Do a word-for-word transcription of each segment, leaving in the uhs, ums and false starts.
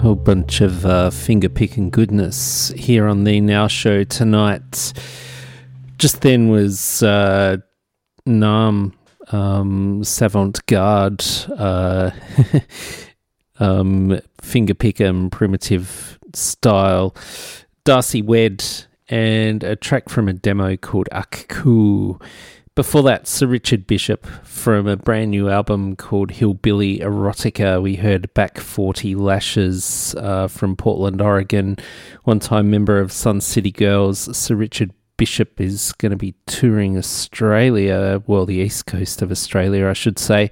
whole bunch of uh, finger-picking goodness here on the Now Show tonight. Just then was uh, Nam, um, Savant Garde, uh, um, finger-picker and primitive style, Darcy Wedd, and a track from a demo called Akku. Before that, Sir Richard Bishop from a brand new album called Hillbilly Erotica. We heard Back forty Lashes uh, from Portland, Oregon. One-time member of Sun City Girls. Sir Richard Bishop is going to be touring Australia, well, the east coast of Australia, I should say,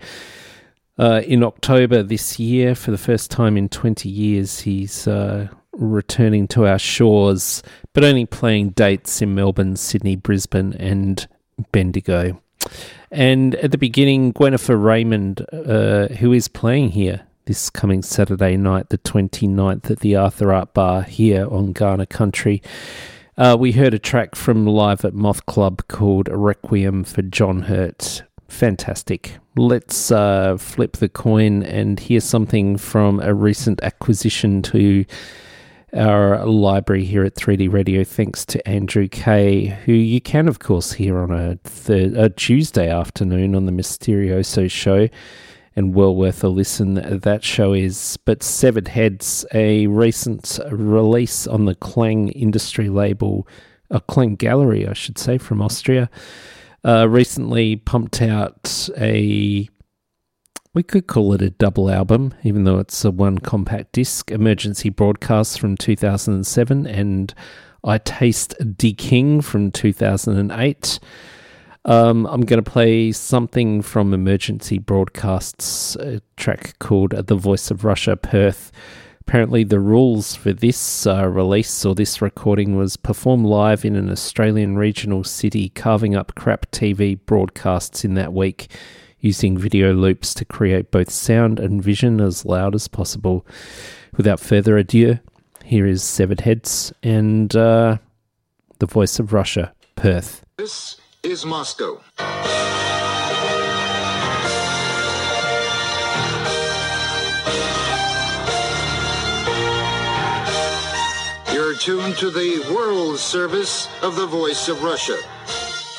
uh, in October this year. For the first time in twenty years, he's uh, returning to our shores, but only playing dates in Melbourne, Sydney, Brisbane, and Bendigo. And at the beginning, Gwennifer Raymond, uh, who is playing here this coming Saturday night, the twenty-ninth, at the Arthur Art Bar here on Ghana Country. Uh, we heard a track from Live at Moth Club called Requiem for John Hurt. Fantastic. Let's uh, flip the coin and hear something from a recent acquisition to our library here at three D Radio, thanks to Andrew Kay, who you can, of course, hear on a, third, a Tuesday afternoon on the Mysterioso show, and well worth a listen that show is. But Severed Heads, a recent release on the Klang Industry label, a Klang Gallery, I should say, from Austria, uh, recently pumped out a... we could call it a double album, even though it's a one compact disc, Emergency Broadcasts from two thousand seven and I Taste D King from two thousand eight. Um, I'm going to play something from Emergency Broadcasts, a track called The Voice of Russia, Perth. Apparently the rules for this uh, release or this recording was perform live in an Australian regional city, carving up crap T V broadcasts in that week, using video loops to create both sound and vision as loud as possible. Without further ado, here is Severed Heads and uh, The Voice of Russia, Perth. This is Moscow. You're tuned to the World Service of the Voice of Russia.